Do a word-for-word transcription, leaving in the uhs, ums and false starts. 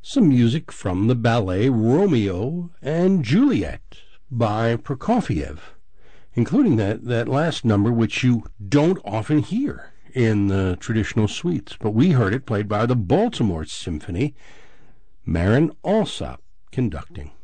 some music from the ballet Romeo and Juliet by Prokofiev, including that, that last number, which you don't often hear in the traditional suites, but we heard it played by the Baltimore Symphony, Marin Alsop conducting.